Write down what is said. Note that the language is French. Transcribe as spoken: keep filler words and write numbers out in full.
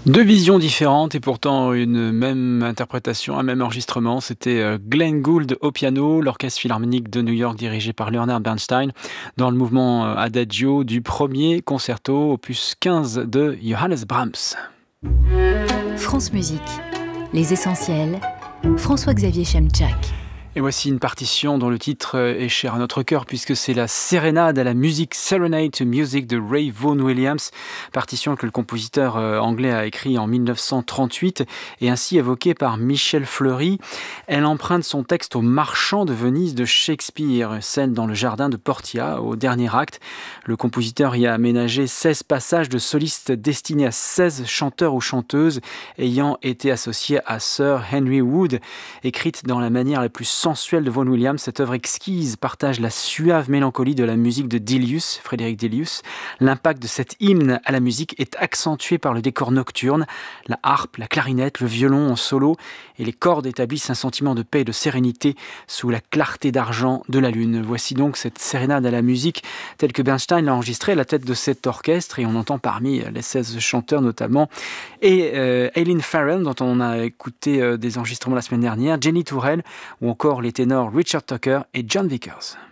Deux visions différentes et pourtant une même interprétation, un même enregistrement. C'était euh, Glenn Gould au piano, l'Orchestre philharmonique de New York dirigé par Leonard Bernstein, dans le mouvement euh, Adagio du premier concerto, opus quinze de Johannes Brahms. France Musique, les essentiels, François-Xavier Chemchak. Et voici une partition dont le titre est cher à notre cœur puisque c'est la sérénade à la musique, Serenade to Music de Ray Vaughan Williams, partition que le compositeur anglais a écrit en dix-neuf cent trente-huit et ainsi évoquée par Michel Fleury. Elle emprunte son texte au Marchand de Venise de Shakespeare, scène dans le jardin de Portia au dernier acte. Le compositeur y a aménagé seize passages de solistes destinés à seize chanteurs ou chanteuses ayant été associés à Sir Henry Wood, écrite dans la manière la plus sensuelle de Vaughan Williams. Cette œuvre exquise partage la suave mélancolie de la musique de Delius, Frédéric Delius. L'impact de cet hymne à la musique est accentué par le décor nocturne. La harpe, la clarinette, le violon en solo et les cordes établissent un sentiment de paix et de sérénité sous la clarté d'argent de la lune. Voici donc cette sérénade à la musique telle que Bernstein l'a enregistrée à la tête de cet orchestre et on entend parmi les seize chanteurs notamment et euh, Eileen Farrell dont on a écouté euh, des enregistrements la semaine dernière, Jenny Tourelle ou encore les ténors Richard Tucker et John Vickers.